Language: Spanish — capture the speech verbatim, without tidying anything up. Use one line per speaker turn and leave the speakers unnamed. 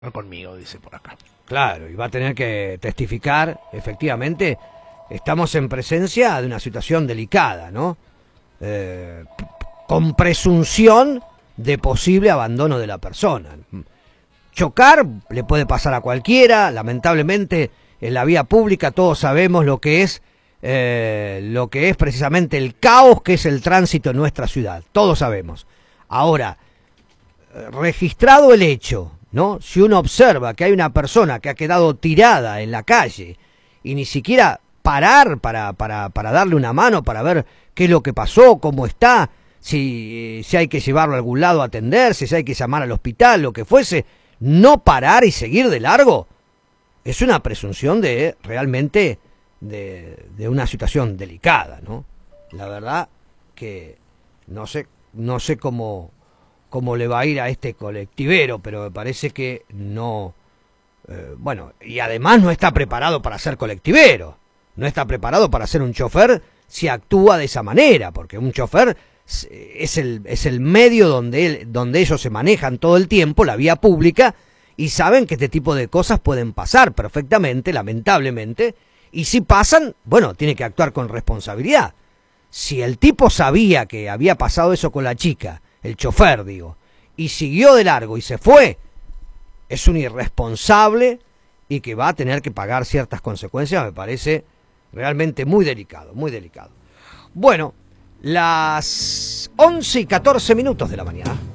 No conmigo, dice por acá.
Claro, y va a tener que testificar, efectivamente, estamos en presencia de una situación delicada, ¿no? Eh, con presunción de posible abandono de la persona. Chocar le puede pasar a cualquiera, lamentablemente en la vía pública todos sabemos lo que es, eh, lo que es precisamente el caos que es el tránsito en nuestra ciudad, todos sabemos. Ahora, registrado el hecho, ¿no? Si uno observa que hay una persona que ha quedado tirada en la calle y ni siquiera parar para, para, para darle una mano, para ver qué es lo que pasó, cómo está, si, si hay que llevarlo a algún lado a atenderse, si hay que llamar al hospital, lo que fuese, no parar y seguir de largo, es una presunción de realmente de, de una situación delicada, ¿no? La verdad que no sé, no sé cómo... cómo le va a ir a este colectivero, pero me parece que no, eh, bueno, y además no está preparado para ser colectivero, no está preparado para ser un chofer si actúa de esa manera, porque un chofer es el, es el medio donde, él, donde ellos se manejan todo el tiempo, la vía pública, y saben que este tipo de cosas pueden pasar perfectamente, lamentablemente, y si pasan, bueno, tiene que actuar con responsabilidad. Si el tipo sabía que había pasado eso con la chica, el chofer, digo, y siguió de largo y se fue, es un irresponsable y que va a tener que pagar ciertas consecuencias, me parece realmente muy delicado, muy delicado. Bueno, las once y catorce minutos de la mañana.